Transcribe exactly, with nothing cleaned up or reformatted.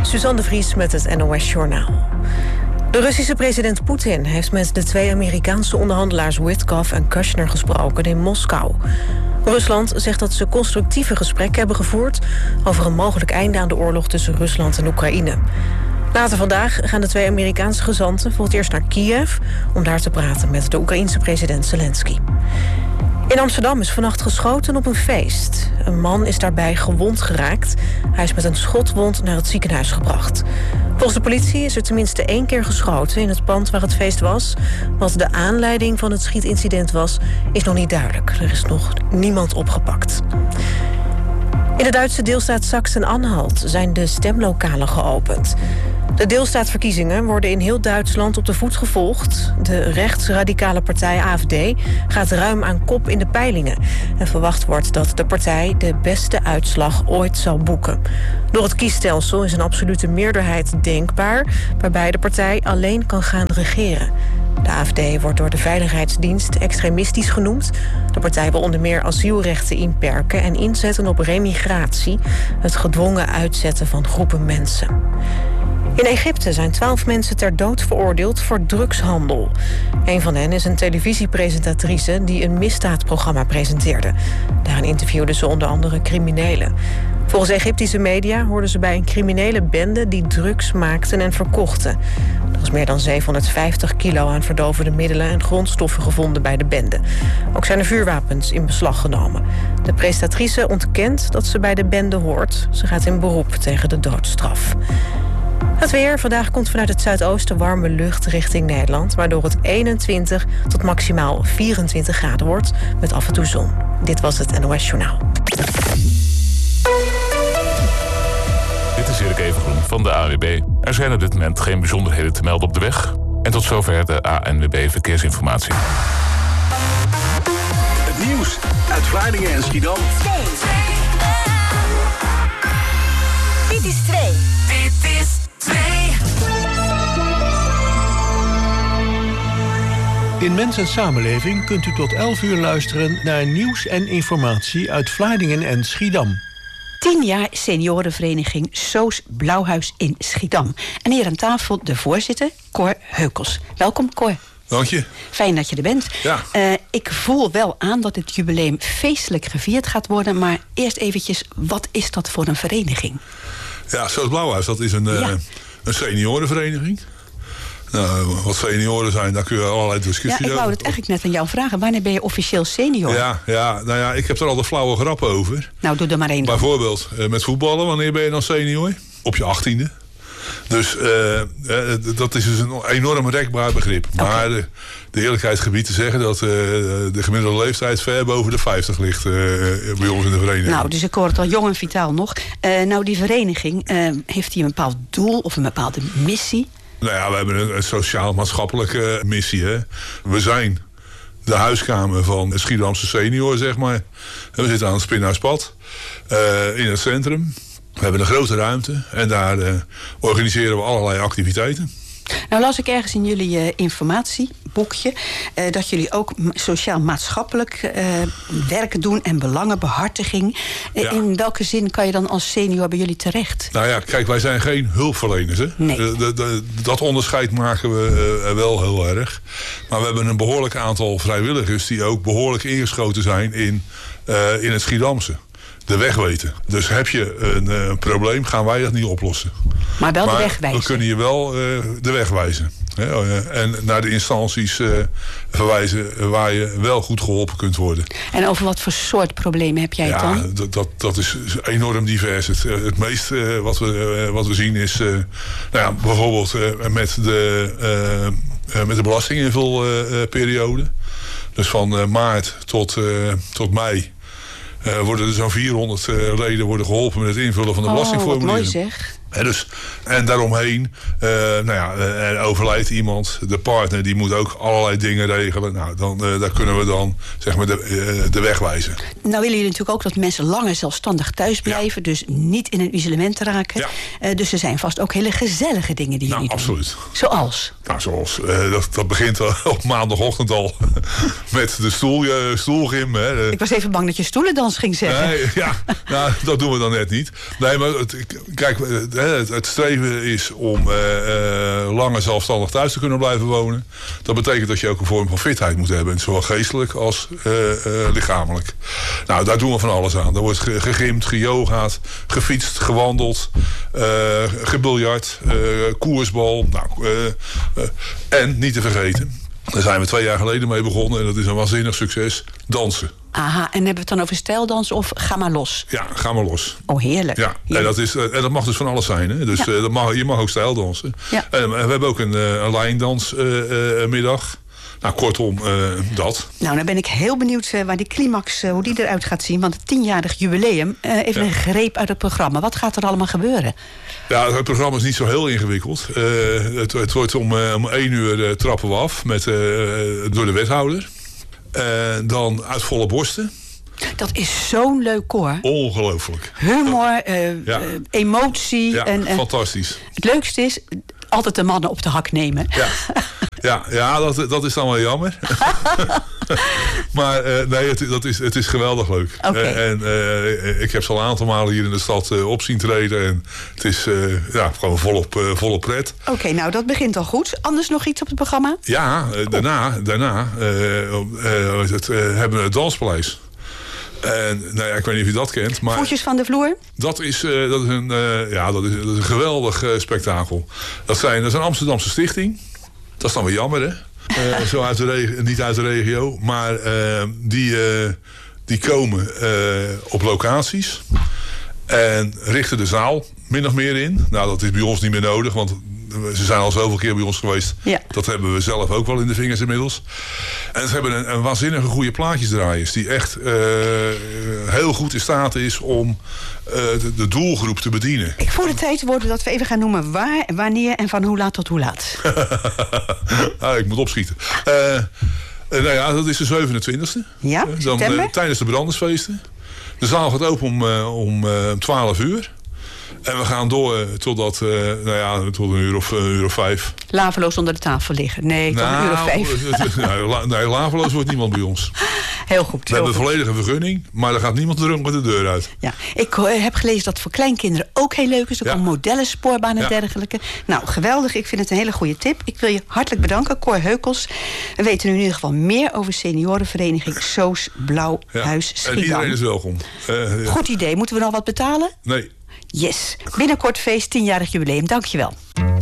Suzanne de Vries met het N O S Journaal. De Russische president Poetin heeft met de twee Amerikaanse onderhandelaars Witkoff en Kushner gesproken in Moskou. Rusland zegt dat ze constructieve gesprekken hebben gevoerd over een mogelijk einde aan de oorlog tussen Rusland en Oekraïne. Later vandaag gaan de twee Amerikaanse gezanten voor het eerst naar Kiev om daar te praten met de Oekraïense president Zelensky. In Amsterdam is vannacht geschoten op een feest. Een man is daarbij gewond geraakt. Hij is met een schotwond naar het ziekenhuis gebracht. Volgens de politie is er tenminste één keer geschoten in het pand waar het feest was. Wat de aanleiding van het schietincident was, is nog niet duidelijk. Er is nog niemand opgepakt. In de Duitse deelstaat Sachsen-Anhalt zijn de stemlokalen geopend. De deelstaatverkiezingen worden in heel Duitsland op de voet gevolgd. De rechtsradicale partij A F D gaat ruim aan kop in de peilingen. En verwacht wordt dat de partij de beste uitslag ooit zal boeken. Door het kiesstelsel is een absolute meerderheid denkbaar, waarbij de partij alleen kan gaan regeren. De A F D wordt door de Veiligheidsdienst extremistisch genoemd. De partij wil onder meer asielrechten inperken en inzetten op remigratie, het gedwongen uitzetten van groepen mensen. In Egypte zijn twaalf mensen ter dood veroordeeld voor drugshandel. Een van hen is een televisiepresentatrice die een misdaadprogramma presenteerde. Daarin interviewde ze onder andere criminelen. Volgens Egyptische media hoorden ze bij een criminele bende die drugs maakten en verkochten. Er is meer dan zevenhonderdvijftig kilo aan verdovende middelen en grondstoffen gevonden bij de bende. Ook zijn er vuurwapens in beslag genomen. De presentatrice ontkent dat ze bij de bende hoort. Ze gaat in beroep tegen de doodstraf. Het weer. Vandaag komt vanuit het zuidoosten warme lucht richting Nederland, waardoor het eenentwintig tot maximaal vierentwintig graden wordt, met af en toe zon. Dit was het N O S Journaal. Dit is Erik Evengroen van de A N W B. Er zijn op dit moment geen bijzonderheden te melden op de weg. En tot zover de A N W B Verkeersinformatie. Het nieuws uit Vlaardingen en Schiedam. Dit is twee. Dit is twee. In Mens en Samenleving kunt u tot elf uur luisteren naar nieuws en informatie uit Vlaardingen en Schiedam. Tien jaar seniorenvereniging Soos Blauwhuis in Schiedam. En hier aan tafel de voorzitter, Cor Heukels. Welkom, Cor. Dank je. Fijn dat je er bent. Ja. Uh, ik voel wel aan dat het jubileum feestelijk gevierd gaat worden. Maar eerst eventjes, wat is dat voor een vereniging? Ja, Soos Blauwhuis, dat is een, ja. uh, een seniorenvereniging. Nou, wat senioren zijn, daar kun je allerlei discussies over. Ja, ik wou het eigenlijk net aan jou vragen. Wanneer ben je officieel senior? Ja, ja, nou ja, ik heb er al de flauwe grap over. Nou, doe er maar één dan. Bijvoorbeeld uh, met voetballen, wanneer ben je dan senior? Op je achttiende. Dus uh, uh, dat is dus een enorm rekbaar begrip. Okay. Maar de, de eerlijkheid gebied te zeggen dat uh, de gemiddelde leeftijd ver boven de vijftig ligt uh, bij ons in de vereniging. Nou, dus ik hoor het al jong en vitaal nog. Uh, nou, die vereniging, uh, heeft die een bepaald doel of een bepaalde missie? Nou ja, we hebben een, een sociaal-maatschappelijke missie. Hè. We zijn de huiskamer van de Schiedamse senior, zeg maar. We zitten aan het Spinhuispad uh, in het centrum. We hebben een grote ruimte en daar uh, organiseren we allerlei activiteiten. Nou las ik ergens in jullie uh, informatieboekje uh, dat jullie ook sociaal-maatschappelijk uh, werk doen en belangenbehartiging. Uh, ja. In welke zin kan je dan als senior bij jullie terecht? Nou ja, kijk, wij zijn geen hulpverleners. Hè? Nee. De, de, de, dat onderscheid maken we uh, wel heel erg. Maar we hebben een behoorlijk aantal vrijwilligers die ook behoorlijk ingeschoten zijn in, uh, in het Schiedamse. De weg weten. Dus heb je een uh, probleem, gaan wij dat niet oplossen. Maar wel maar de weg wijzen. We kunnen je wel uh, de weg wijzen. Hè, uh, en naar de instanties uh, verwijzen waar je wel goed geholpen kunt worden. En over wat voor soort problemen heb jij het ja, dan? Dat, dat, dat is enorm divers. Het, het meest uh, wat, we, uh, wat we zien is uh, nou ja, bijvoorbeeld uh, met, de, uh, uh, met de belastinginvulperiode. Uh, dus van uh, maart tot, uh, tot mei. Uh, worden er zo'n vierhonderd uh, leden worden geholpen met het invullen van de oh, belastingformulieren. Wat mooi zeg. He, dus, en daaromheen, uh, nou ja, uh, er overlijdt iemand. De partner die moet ook allerlei dingen regelen. Nou, dan, uh, daar kunnen we dan zeg maar de, uh, de weg wijzen. Nou willen jullie natuurlijk ook dat mensen langer zelfstandig thuis blijven. Ja. Dus niet in een isolement raken. Ja. Uh, dus er zijn vast ook hele gezellige dingen die nou, jullie absoluut. doen. Zoals? Nou, zoals, uh, dat, dat begint op maandagochtend al met de stoel, uh, stoelgym. Hè. Ik was even bang dat je stoelendans ging zeggen. Nee, ja, nou, dat doen we dan net niet. Nee, maar het, kijk, het, het streven is om uh, uh, langer zelfstandig thuis te kunnen blijven wonen. Dat betekent dat je ook een vorm van fitheid moet hebben. Zowel geestelijk als uh, uh, lichamelijk. Nou, daar doen we van alles aan. Er wordt ge- gegimd, geyogaat, gefietst, gewandeld, uh, gebiljart, uh, koersbal. Nou, uh, uh, en niet te vergeten, daar zijn we twee jaar geleden mee begonnen. En dat is een waanzinnig succes. Dansen. Aha, en hebben we het dan over stijldans of ga maar los? Ja, ga maar los. Oh, heerlijk. Ja, en dat, is, en dat mag dus van alles zijn. Hè? Dus Ja. uh, dat mag, je mag ook stijldansen. Ja. En we hebben ook een, uh, een lijndansmiddag. Uh, nou, kortom, uh, dat. Nou, dan ben ik heel benieuwd uh, waar die climax, uh, hoe die eruit gaat zien. Want het tienjarig jubileum, uh, even Ja. een greep uit het programma. Wat gaat er allemaal gebeuren? Ja, het programma is niet zo heel ingewikkeld. Uh, het, het wordt om, uh, om één uur uh, trappen we af met, uh, door de wethouder. Uh, dan uit volle borsten. Dat is zo'n leuk koor. Ongelooflijk. Humor, uh, Ja. uh, emotie. Ja, en, uh, fantastisch. het leukste is altijd de mannen op de hak nemen. Ja, ja, ja dat, dat is dan wel jammer. Maar uh, nee, het, dat is, het is geweldig leuk. Okay. Uh, en uh, ik heb ze al een aantal malen hier in de stad uh, op zien treden. En het is uh, ja, gewoon volop, uh, volop pret. Oké, okay, nou dat begint al goed. Anders nog iets op het programma? Ja, uh, daarna, daarna uh, uh, het, uh, hebben we het Danspaleis. En nou ja, ik weet niet of je dat kent. Maar Voetjes van de vloer? Dat is, uh, dat is, een, uh, ja, dat is, dat is een geweldig uh, spektakel. Dat, zijn, dat is een Amsterdamse stichting. Dat is dan weer jammer, hè? Uh, zo uit de regio, niet uit de regio. Maar uh, die, uh, die komen uh, op locaties. En richten de zaal min of meer in. Nou, dat is bij ons niet meer nodig. Want ze zijn al zoveel keer bij ons geweest. Ja. Dat hebben we zelf ook wel in de vingers inmiddels. En ze hebben een, een waanzinnige goede plaatjesdraaiers. Die echt uh, heel goed in staat is om uh, de, de doelgroep te bedienen. Ik voel de tijd worden dat we even gaan noemen waar, wanneer en van hoe laat tot hoe laat. ah, ik moet opschieten. Uh, uh, nou ja, dat is de zevenentwintigste. Ja, Dan, uh, tijdens de brandersfeesten. De zaal gaat open om, uh, om uh, twaalf uur. En we gaan door totdat, uh, nou ja, tot een uur of, uh, uur of vijf. Laveloos onder de tafel liggen. Nee, tot nou, een uur of vijf. nou, la, nee, laveloos wordt niemand bij ons. Heel goed. We heel hebben goed. volledige vergunning, maar er gaat niemand dronken de deur uit. Ja, ik uh, heb gelezen dat het voor kleinkinderen ook heel leuk is. Er Ja. komen modellen, spoorbanen en Ja. dergelijke. Nou, geweldig. Ik vind het een hele goede tip. Ik wil je hartelijk bedanken, Cor Heukels. We weten nu in ieder geval meer over seniorenvereniging Soos Blauwhuis Ja. Schiedam. En iedereen is welkom. Uh, ja. Goed idee. Moeten we nog wat betalen? Nee. Yes. Binnenkort feest, tienjarig jubileum. Dank je wel.